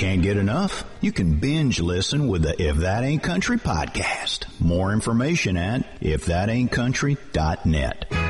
Can't get enough? You can binge listen with the If That Ain't Country podcast. More information at ifthataintcountry.net.